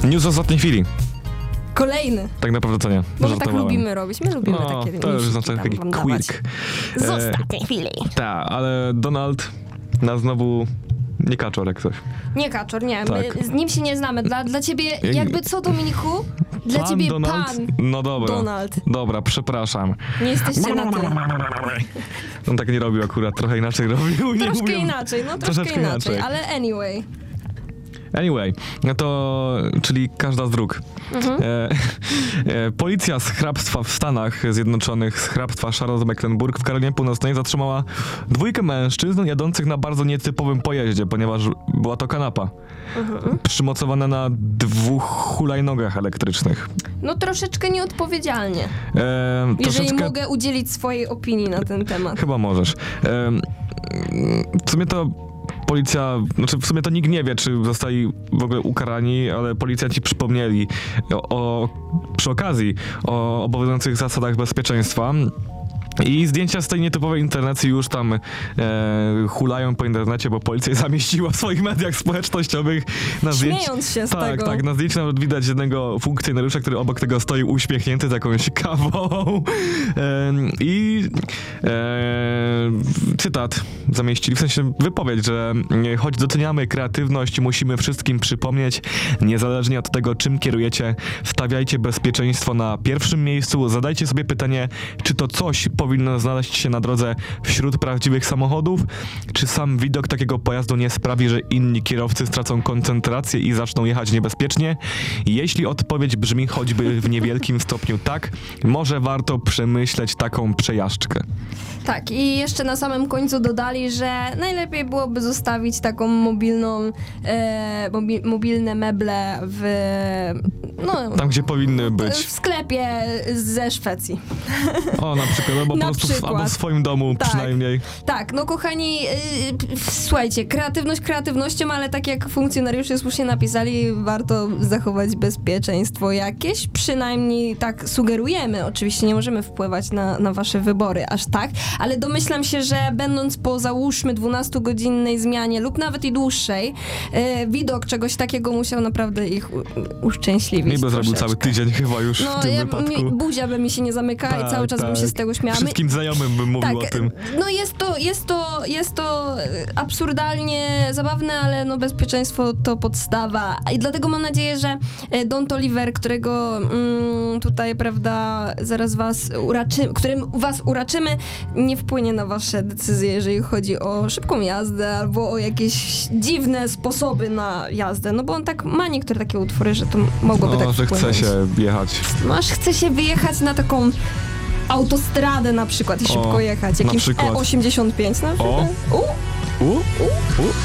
News z ostatniej chwili. Kolejny. Tak naprawdę to nie. Bo my tak lubimy robić. My lubimy takie to już znaczy taki quirk. Z ostatniej chwili. Tak, ale Donald na znowu nie kaczor jak coś. Nie kaczor, nie. Tak. My z nim się nie znamy. Dla ciebie jakby co, Dominiku? Dla pan ciebie Donald? pan No dobra. Donald. Dobra, przepraszam. Nie jesteście na tyle. On tak nie robił akurat, trochę inaczej robił. Troszkę inaczej, no troszkę inaczej, ale anyway. Anyway, no to, czyli każda z dróg. Policja z hrabstwa w Stanach Zjednoczonych, z hrabstwa Charlotte-Mecklenburg w Karolinie Północnej zatrzymała 2 mężczyzn jadących na bardzo nietypowym pojeździe, ponieważ była to kanapa. Przymocowana na 2 hulajnogach elektrycznych. No troszeczkę nieodpowiedzialnie. Jeżeli mogę udzielić swojej opinii na ten temat. Chyba możesz. W sumie to policja, znaczy w sumie to nikt nie wie, czy zostali w ogóle ukarani, ale policjanci przypomnieli przy okazji o obowiązujących zasadach bezpieczeństwa. I zdjęcia z tej nietypowej interwencji już tam hulają po internecie, bo policja je zamieściła w swoich mediach społecznościowych. Śmiejąc się z tego. Tak, na zdjęciu nawet widać jednego funkcjonariusza, który obok tego stoi uśmiechnięty z jakąś kawą. Cytat zamieścili, w sensie wypowiedź, że choć doceniamy kreatywność, musimy wszystkim przypomnieć, niezależnie od tego, czym kierujecie, stawiajcie bezpieczeństwo na pierwszym miejscu, zadajcie sobie pytanie, czy to coś powinno znaleźć się na drodze wśród prawdziwych samochodów? Czy sam widok takiego pojazdu nie sprawi, że inni kierowcy stracą koncentrację i zaczną jechać niebezpiecznie? Jeśli odpowiedź brzmi choćby w niewielkim stopniu tak, może warto przemyśleć taką przejażdżkę. Tak, i jeszcze na samym końcu dodali, że najlepiej byłoby zostawić taką mobilne meble tam, gdzie powinny być. W sklepie ze Szwecji. O, na przykład, albo po prostu albo w swoim domu przynajmniej. Tak, no kochani, słuchajcie, kreatywność kreatywnością, ale tak jak funkcjonariusze słusznie napisali, warto zachować bezpieczeństwo jakieś, przynajmniej tak sugerujemy. Oczywiście nie możemy wpływać na wasze wybory aż tak, ale domyślam się, że będąc po załóżmy 12-godzinnej zmianie lub nawet i dłuższej, widok czegoś takiego musiał naprawdę ich uszczęśliwić. Niby zrobił cały tydzień chyba już w tym wypadku. Buzia by mi się nie zamykała i cały czas bym się z tego śmiała. Wszystkim znajomym bym mówił o tym. No jest to absurdalnie zabawne, ale no bezpieczeństwo to podstawa. I dlatego mam nadzieję, że Don Toliver, którego tutaj, prawda, zaraz którym was uraczymy, nie wpłynie na wasze decyzje, jeżeli chodzi o szybką jazdę albo o jakieś dziwne sposoby na jazdę. No bo on tak ma niektóre takie utwory, że to mogłoby tak wpłynąć. Że chce się jechać. No aż chce się wyjechać na taką autostradę na przykład i szybko jechać. Jakimś E85 na przykład.